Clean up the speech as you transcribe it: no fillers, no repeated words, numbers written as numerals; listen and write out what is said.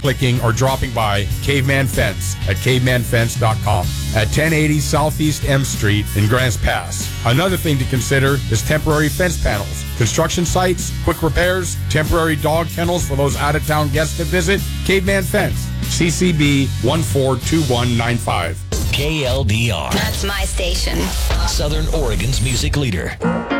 clicking or dropping by Caveman Fence at cavemanfence.com at 1080 Southeast M Street in Grants Pass. Another thing to consider is temporary fence panels, construction sites, quick repairs, temporary dog kennels for those out-of-town guests to visit. Caveman Fence, CCB 142195. KLDR. That's my station. Southern Oregon's music leader.